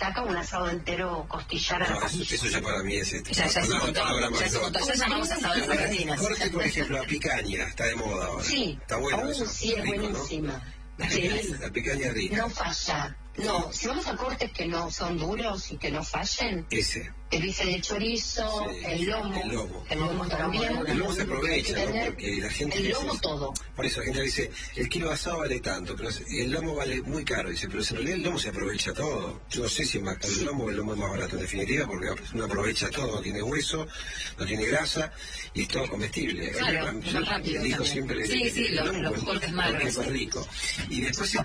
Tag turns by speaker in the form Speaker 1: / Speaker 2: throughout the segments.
Speaker 1: destaca un asado entero costillar a la parrilla.
Speaker 2: Eso ya para mí es
Speaker 3: Ya se montó, ya llamamos asadoras argentinas.
Speaker 2: Corte, por ejemplo, la picaña, está de moda ahora.
Speaker 1: Sí,
Speaker 2: está bueno eso.
Speaker 1: Sí, es
Speaker 2: rico,
Speaker 1: buenísima.
Speaker 2: ¿no? La picaña es rica.
Speaker 1: No falla. No, si vamos a cortes que no son duros y que no fallen, el bife de chorizo,
Speaker 2: sí,
Speaker 1: el lomo también.
Speaker 2: El lomo se aprovecha, ¿no? Porque la gente
Speaker 1: el
Speaker 2: dice,
Speaker 1: lomo todo.
Speaker 2: Por eso la gente dice, el kilo de asado vale tanto, pero el lomo vale muy caro. Dice, pero en realidad el lomo se aprovecha todo. Yo no sé si es más caro el lomo o el lomo es más barato en definitiva, porque uno aprovecha todo, no tiene hueso, no tiene grasa y es todo comestible.
Speaker 3: Claro,
Speaker 2: yo
Speaker 3: rápido.
Speaker 2: digo siempre
Speaker 3: los cortes magros.
Speaker 2: Es más rico. Y después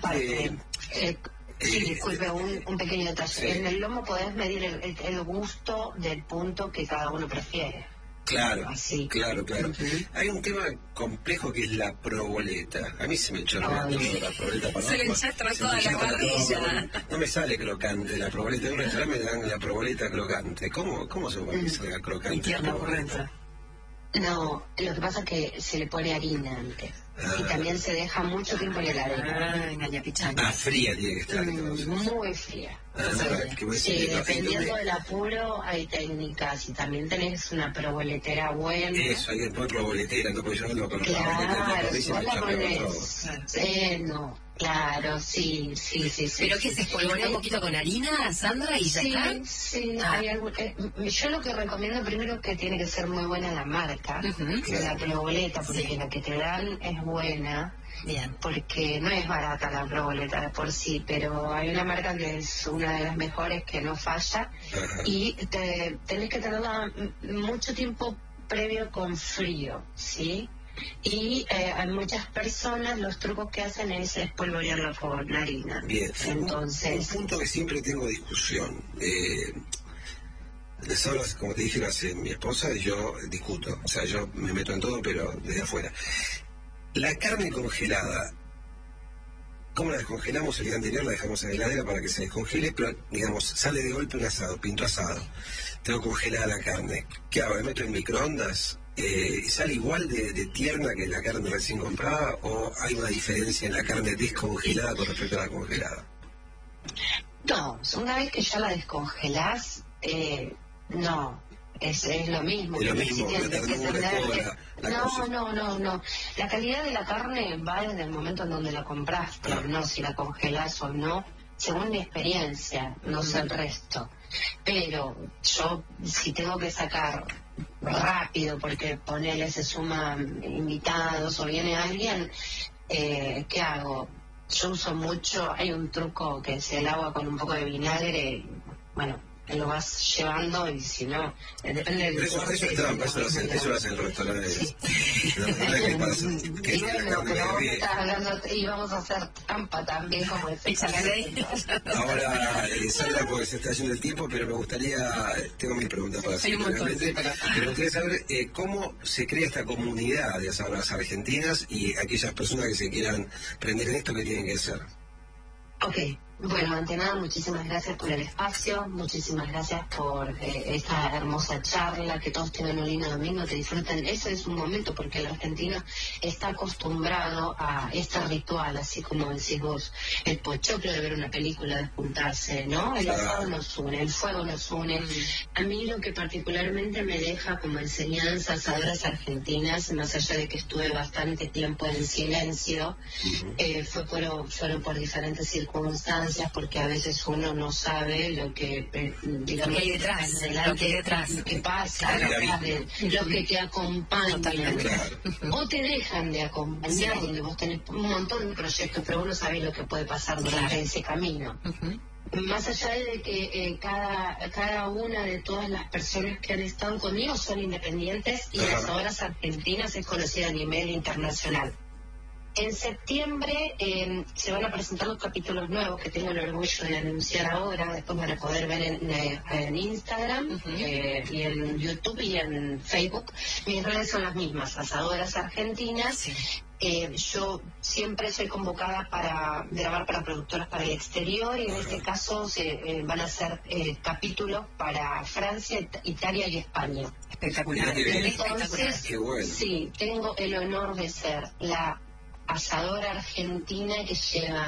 Speaker 1: sí, disculpe, un pequeño detalle.
Speaker 2: Sí.
Speaker 1: En el lomo podés medir el gusto del punto que cada uno prefiere.
Speaker 2: Claro,
Speaker 1: así.
Speaker 2: Claro. Hay un tema complejo que es la proboleta. A mí se me chorrea todo la proboleta para
Speaker 3: se le enchastra toda la parrilla.
Speaker 2: No me sale crocante la proboleta. En un restaurante me dan la proboleta crocante. ¿Cómo se puede que salga crocante?
Speaker 3: Y tierna ocurrencia.
Speaker 1: No, lo que pasa es que se le pone harina antes. Y también se deja mucho tiempo en el heladera.
Speaker 3: Engaña pichanga.
Speaker 2: Fría tiene que estar.
Speaker 1: Muy fría.
Speaker 2: Sí,
Speaker 1: dependiendo del apuro hay técnicas y también tenés una proboletera buena.
Speaker 2: Eso, hay después proboletera, no, porque yo no lo conozco.
Speaker 1: Claro, vos la ponés. Claro, sí.
Speaker 3: ¿Pero que se espolvorea un poquito con harina, Sandra, y ya está?
Speaker 1: Sí, hay algo, yo lo que recomiendo primero que tiene que ser muy buena la marca, la proboleta, porque la que te dan es buena.
Speaker 3: Bien.
Speaker 1: Porque no es barata la proboleta de por sí, pero hay una marca que es una de las mejores que no falla. Y tenés que tenerla mucho tiempo previo con frío, ¿sí? Y hay muchas personas, los trucos que hacen es espolvorearlo con harina.
Speaker 2: Bien.
Speaker 1: Entonces,
Speaker 2: un punto que siempre tengo discusión. Les hablo, como te dije, lo hace mi esposa y yo discuto. O sea, yo me meto en todo, pero desde afuera. La carne congelada, ¿cómo la descongelamos? El día anterior la dejamos en la heladera para que se descongele, pero, digamos, sale de golpe un asado, pinto asado. Tengo congelada la carne. ¿Qué hago? ¿Me meto en microondas? ¿Sale igual de tierna que la carne recién comprada o hay una diferencia en la carne descongelada con respecto a la congelada?
Speaker 1: No, una vez que ya la descongelás, no. Es lo mismo.
Speaker 2: Es lo mismo,
Speaker 1: No. La calidad de la carne va desde el momento en donde la compraste, no si la congelás o no, según mi experiencia, no sé el resto. Pero yo, si tengo que sacar rápido, porque ponele, se suman invitados o viene alguien, ¿qué hago? Yo uso mucho, hay un truco que es el agua con un poco de vinagre, bueno, lo vas llevando y si no, depende del
Speaker 2: eso es trampa, eso lo hacen los restaurantes.
Speaker 1: Y vamos a hacer trampa también como
Speaker 2: Ahora, Sandra, porque se está yendo el tiempo, pero me gustaría, tengo mil preguntas para hacer. Me gustaría saber cómo se crea esta comunidad de asadoras argentinas y aquellas personas que se quieran prender en esto, ¿qué tienen que hacer?
Speaker 1: Ok. Bueno, ante nada, muchísimas gracias por el espacio, muchísimas gracias por esta hermosa charla, que todos tengan un lindo domingo, que disfruten. Ese es un momento porque el argentino está acostumbrado a este ritual, así como decís vos, el pochoclo de ver una película, de juntarse, ¿no? El asado nos une, el fuego nos une. A mí lo que particularmente me deja como enseñanza asadoras argentinas, más allá de que estuve bastante tiempo en silencio, fueron por diferentes circunstancias, porque a veces uno no sabe lo que digamos,
Speaker 3: lo que hay detrás,
Speaker 1: lo que pasa, lo que te acompaña, o te dejan de acompañar, donde vos tenés un montón de proyectos, pero uno sabe lo que puede pasar durante ese camino. Más allá de que cada una de todas las personas que han estado conmigo son independientes y las asadoras argentinas es conocida a nivel internacional. En septiembre se van a presentar los capítulos nuevos que tengo el orgullo de anunciar ahora, después van a poder ver en Instagram y en YouTube y en Facebook. Mis redes son las mismas, Asadoras Argentinas. Yo siempre soy convocada para grabar para productoras para el exterior y en este caso van a ser capítulos para Francia, Italia y España.
Speaker 3: Espectacular.
Speaker 1: Entonces,
Speaker 2: Qué bueno.
Speaker 1: Sí, tengo el honor de ser la asadora argentina que lleva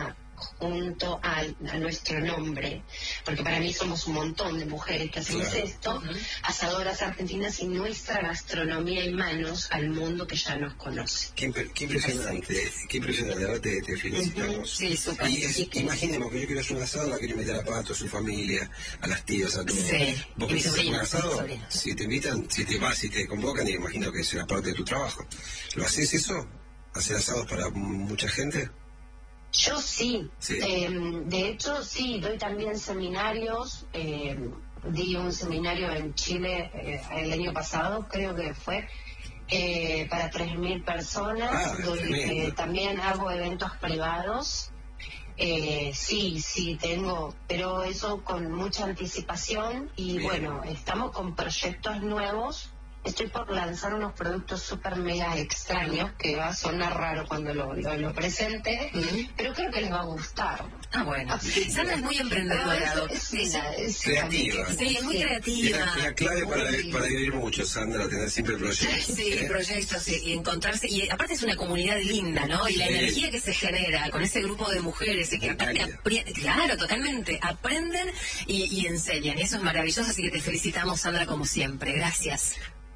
Speaker 1: junto a nuestro nombre, porque para mí somos un montón de mujeres que hacemos esto, Asadoras Argentinas y nuestra gastronomía y manos al mundo que ya nos conoce.
Speaker 2: Qué impresionante, ahora te felicitamos.
Speaker 3: Sí, súper.
Speaker 2: Y imaginemos que yo quiero hacer un asado, la quiero invitar a Pato, a su familia, a las tías, a todos.
Speaker 3: Sí.
Speaker 2: ¿Vos querés hacer un asado? Si te invitan, si te convocan, y imagino que será parte de tu trabajo. ¿Lo haces eso? ¿Hacer asados para mucha gente?
Speaker 1: Yo sí.
Speaker 2: Sí.
Speaker 1: De hecho, sí, doy también seminarios. Di un seminario en Chile el año pasado, creo que fue, para 3.000 personas. También hago eventos privados. Sí, tengo, pero eso con mucha anticipación y bueno, estamos con proyectos nuevos. Estoy por lanzar unos productos súper mega extraños que va a sonar raro cuando lo presente, pero creo que les va a gustar.
Speaker 3: Ah, bueno. Sandra es muy emprendedora.
Speaker 2: Es creativa.
Speaker 3: Sí, es muy creativa.
Speaker 2: La clave para vivir mucho, Sandra, tener siempre proyectos.
Speaker 3: Sí, proyectos y encontrarse. Y aparte es una comunidad linda, ¿no? Y la energía que se genera con ese grupo de mujeres y que aparte claro, totalmente, aprenden y enseñan. Y eso es maravilloso, así que te felicitamos, Sandra, como siempre. Gracias.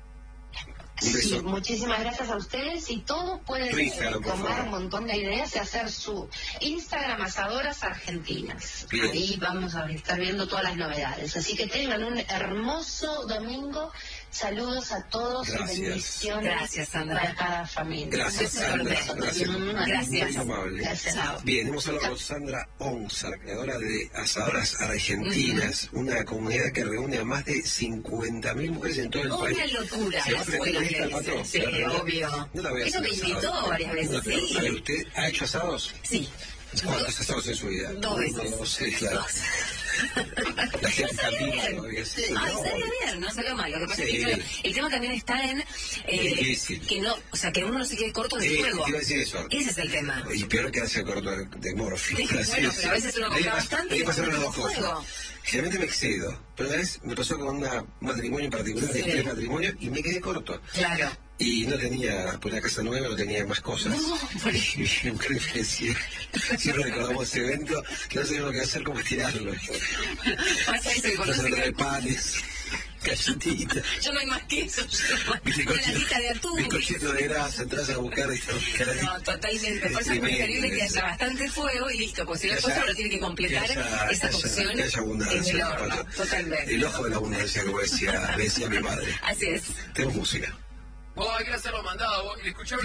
Speaker 1: Sí, muchísimas gracias a ustedes y todos pueden tomar un montón de ideas y hacer su Instagram Asadoras Argentinas.
Speaker 2: Bien.
Speaker 1: Ahí vamos a estar viendo todas las novedades. Así que tengan un hermoso domingo. Saludos a todos y bendiciones.
Speaker 3: Gracias, Sandra.
Speaker 1: Para cada familia.
Speaker 2: Gracias, Sandra.
Speaker 3: Gracias.
Speaker 2: Muy amable.
Speaker 1: Gracias.
Speaker 2: Bien, hemos hablado con Sandra Onsar, creadora de Asadoras Argentinas, una comunidad que reúne a más de 50.000 mujeres en todo el país.
Speaker 3: Una locura. Sí, obvio.
Speaker 2: No la voy a
Speaker 3: Eso me invitó varias veces. Sí.
Speaker 2: ¿Usted ha hecho asados?
Speaker 3: Sí.
Speaker 2: ¿Cuántos asados en su vida?
Speaker 3: 2 veces.
Speaker 2: No sé, claro. La gente camina todavía.
Speaker 3: Salió bien, no salió mal. Lo que pasa es que el tema también está en que no, o sea, que uno no se quede corto de fuego.
Speaker 2: Te iba a decir eso.
Speaker 3: Ese es el tema.
Speaker 2: Y peor que hacer corto de morfina.
Speaker 3: Bueno, pero a veces uno compra bastante y
Speaker 2: pasar
Speaker 3: después
Speaker 2: las dos cosas. Generalmente me excedo, pero una vez me pasó con un matrimonio en particular, de 3 matrimonios, y me quedé corto.
Speaker 3: Claro.
Speaker 2: Y no tenía, pues una casa nueva, no tenía más cosas. Y mi mujer me decía, siempre recordamos ese evento, que no sabíamos qué hacer, cómo estirarlo.
Speaker 3: Pasa eso que cuando
Speaker 2: se trae panes, galletitas.
Speaker 3: Yo no hay más que eso, una latita de atún.
Speaker 2: Bizcochito de grasa, entras a buscar y
Speaker 3: no, totalmente. Por eso es preferible que haya bastante fuego y listo, pues si la cosa lo tiene que completar esa cocción
Speaker 2: que haya abundancia
Speaker 3: en el horno. Totalmente.
Speaker 2: El ojo de la abundancia, como decía mi madre.
Speaker 3: Así es.
Speaker 2: Tenemos música.
Speaker 4: Vos hay que hacerlo mandado, vos, y escuchame.